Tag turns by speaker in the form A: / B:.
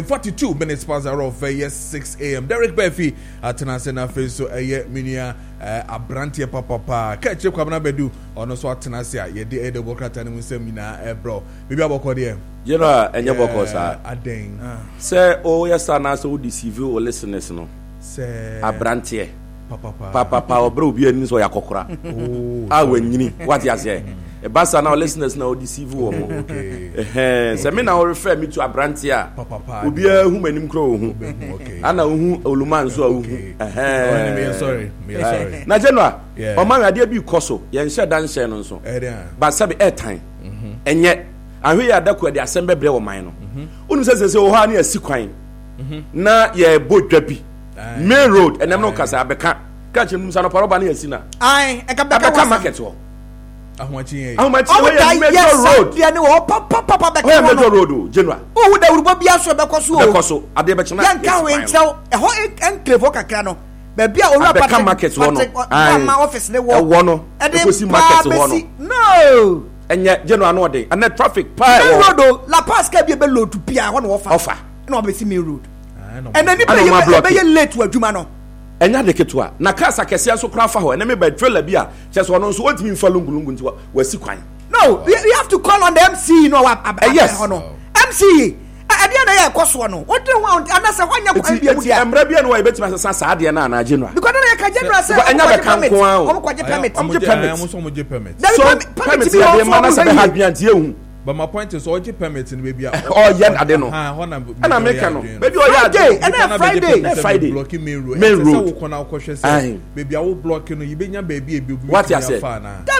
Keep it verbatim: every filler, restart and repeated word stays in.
A: forty-two minutes past the hour of uh, yes six a.m. Derek Befi at Tenasena face so a year minia a brantia papa catch up Kabana Bedu or no swat Tenasia ye de a democrat and we say mina eh bro maybe about Kodia
B: you know and your bokos
A: a ding
B: say oh yes na so deceive you or listeners no
A: say
B: a brantia
A: papa
B: papa papa bro bi ani so yakokora ah wanyini what you say a basa now listeners now deceive you
A: okay
B: eh say me now refer me to a brantia
A: papa
B: obi a hu manim kro hu
A: okay
B: ana hu oluman so hu
A: eh me sorry me sorry
B: na general o man ade bi koso ye nhyɛ dan hyɛ no nso ba sabe airtime enye ahwe ya adakwa de asembe bre wo man no unu sɛ sɛ o ha na asi kwan na ye bodwa bi main road enem no kasa abeka ka chem nsa no paroba na asi na
C: ai e ka beka
B: market wo
A: ahwachi ye
B: ahwachi we major road
C: dia ne wo papa papa beka
B: wo major road general
C: o hu da urubo bia so beko so o
B: beko so ade be chena
C: yanka we nkyɛw e ho enclave kakra no ba bia o ra
B: beka market wo no
C: ma office ne wo
B: e wo no e ko si market wo no
C: no
B: enye general no de and traffic pa
C: e wo road la pass ka bia be load to pia ho no wo fa
B: offer
C: na o be si main road and then you be late to adwuma no
B: enya de ketua na kasa kese so kra fa ho na me ba trailer bia che so no so wotimi mfa lungulungu nti wasi kwan
C: no you have to call on the M C no
B: yes
C: no M C ade na ya koso no what do want anasa hwanya kwan bia mu dia
B: emra bia no wa betima sesa sa ade na na general
C: because na ya ka general say
B: enya be kan ko an
C: o mo kwaje permit
A: o mo permit so mo je permit
B: so permit ya de mana se be ha biantie hu
A: but my point is oji permit in baby
B: oh yeah ade no
A: ha ho na
B: na make no baby o ya
C: day and Friday
A: Friday blocking main road
B: main road
A: say wo kona wo hwese baby a wo block no yibenya baby e bi
B: what you say